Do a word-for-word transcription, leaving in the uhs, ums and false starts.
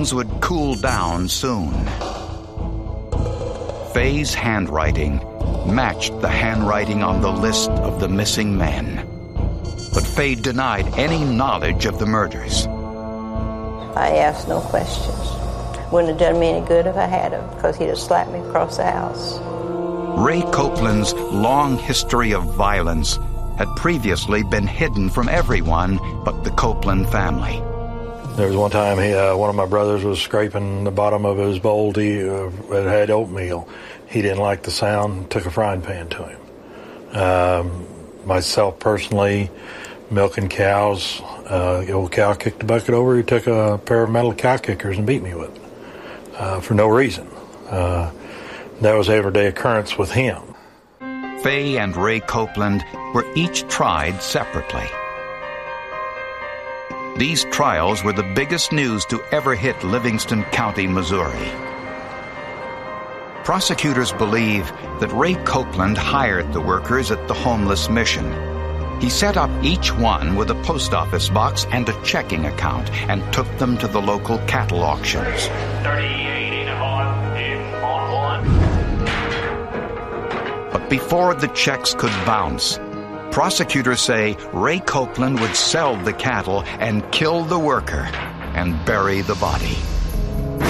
things would cool down soon. Fay's handwriting matched the handwriting on the list of the missing men. But Fay denied any knowledge of the murders. I asked no questions. Wouldn't have done me any good if I had him, because he'd have slapped me across the house. Ray Copeland's long history of violence had previously been hidden from everyone but the Copeland family. There was one time he, uh, one of my brothers was scraping the bottom of his bowl to, uh, it had oatmeal. He didn't like the sound, took a frying pan to him. Um, myself personally, milking cows, uh, the old cow kicked the bucket over, he took a pair of metal cow kickers and beat me with it uh, for no reason. Uh, that was everyday occurrence with him. Fay and Ray Copeland were each tried separately. These trials were the biggest news to ever hit Livingston County, Missouri. Prosecutors believe that Ray Copeland hired the workers at the homeless mission. He set up each one with a post office box and a checking account and took them to the local cattle auctions. thirty-eight and a half is on one. But before the checks could bounce, prosecutors say Ray Copeland would sell the cattle and kill the worker and bury the body.